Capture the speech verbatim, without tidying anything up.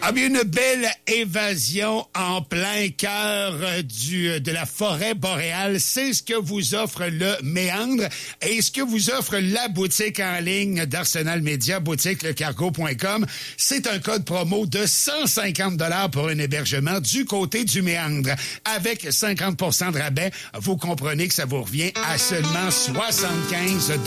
Ah bien, une belle évasion en plein cœur du de la forêt boréale. C'est ce que vous offre le Méandre et ce que vous offre la boutique en ligne d'Arsenal Média, boutique le cargo point com. C'est un code promo de cent cinquante dollars pour un hébergement du côté du Méandre. Avec cinquante pour cent de rabais, vous comprenez que ça vous revient à seulement soixante-quinze dollars.